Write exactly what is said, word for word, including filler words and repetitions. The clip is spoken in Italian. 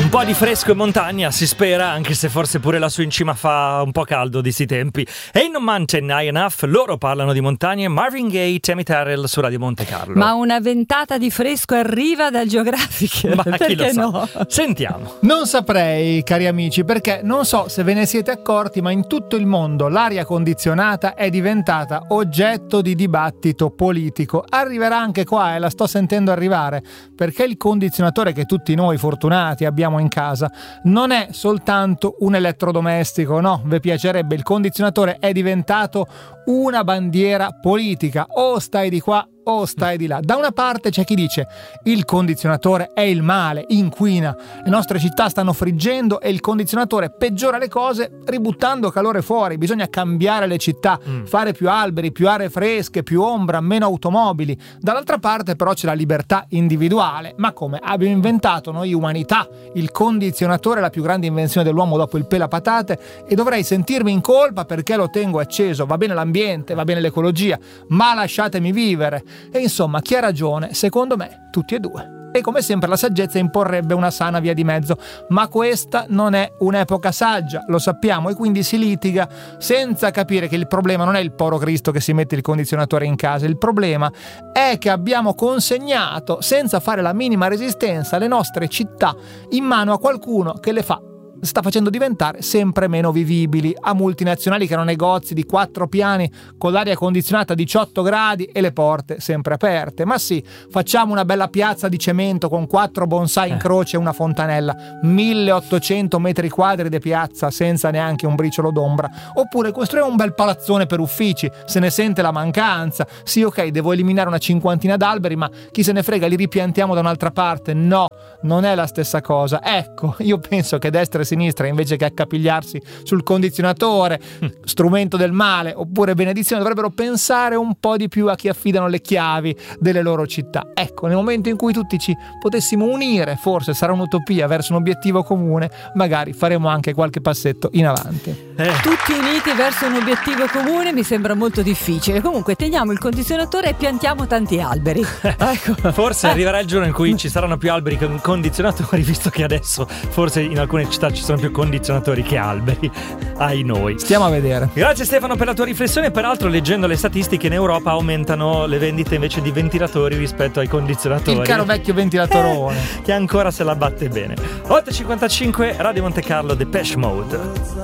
po' di fresco in montagna, si spera, anche se forse pure lassù in cima fa un po' caldo di sti tempi. Ain't no mountain high enough, loro parlano di montagne, Marvin Gaye, Tammy Terrell su Radio Monte Carlo. Ma una ventata di fresco arriva dal Geographic. Ma chi lo sa? No? Sentiamo. Non saprei, cari amici, perché non so se ve ne siete accorti, ma in tutto il mondo l'aria condizionata è diventata oggetto di dibattito politico. Arriverà anche qua e la sto sentendo arrivare, perché il condizionatore che tutti noi fortunati abbiamo in casa non è soltanto un elettrodomestico, no, vi piacerebbe, il condizionatore è diventato una bandiera politica, o stai di qua o stai di là. Da una parte c'è chi dice il condizionatore è il male, inquina, le nostre città stanno friggendo e il condizionatore peggiora le cose ributtando calore fuori, bisogna cambiare le città, mm. fare più alberi, più aree fresche, più ombra, meno automobili. Dall'altra parte però c'è la libertà individuale. Ma come? Abbiamo inventato noi umanità il condizionatore, la più grande invenzione dell'uomo dopo il pelapatate, e dovrei sentirmi in colpa perché lo tengo acceso. Va bene l'ambiente, va bene l'ecologia, ma lasciatemi vivere. E insomma, chi ha ragione? Secondo me, tutti e due. E come sempre la saggezza imporrebbe una sana via di mezzo, ma questa non è un'epoca saggia, lo sappiamo, e quindi si litiga senza capire che il problema non è il povero Cristo che si mette il condizionatore in casa. Il problema è che abbiamo consegnato, senza fare la minima resistenza, le nostre città in mano a qualcuno che le fa sta facendo diventare sempre meno vivibili, a multinazionali che hanno negozi di quattro piani con l'aria condizionata a diciotto gradi e le porte sempre aperte. Ma sì, facciamo una bella piazza di cemento con quattro bonsai in croce e una fontanella, milleottocento metri quadri di piazza senza neanche un briciolo d'ombra. Oppure costruiamo un bel palazzone per uffici, se ne sente la mancanza. Sì, ok, devo eliminare una cinquantina d'alberi, ma chi se ne frega, li ripiantiamo da un'altra parte. No, non è la stessa cosa. Ecco, io penso che destra e sinistra, invece che accapigliarsi sul condizionatore, strumento del male, oppure benedizione, dovrebbero pensare un po' di più a chi affidano le chiavi delle loro città. Ecco, nel momento in cui tutti ci potessimo unire, forse sarà un'utopia verso un obiettivo comune, magari faremo anche qualche passetto in avanti. Eh. Tutti uniti verso un obiettivo comune mi sembra molto difficile. Comunque teniamo il condizionatore e piantiamo tanti alberi. Ecco. Forse eh. arriverà il giorno in cui ci saranno più alberi che condizionatori, visto che adesso forse in alcune città ci sono più condizionatori che alberi. Ai noi. Stiamo a vedere. Grazie Stefano per la tua riflessione. Peraltro, leggendo le statistiche, in Europa aumentano le vendite invece di ventilatori rispetto ai condizionatori. Il caro vecchio ventilatorone eh, che ancora se la batte bene. otto e cinquantacinque, Radio Monte Carlo, Depeche Mode.